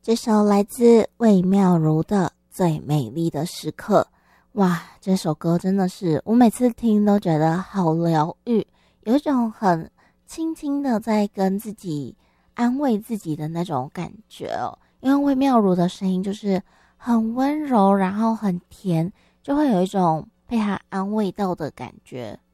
这首来自魏妙如的《最美丽的时刻》。哇，这首歌真的是我每次听都觉得好疗愈，有一种很轻轻的在跟自己安慰自己的那种感觉哦。因为魏妙如的声音就是很温柔，然后很甜，就会有一种被她安慰到的感觉。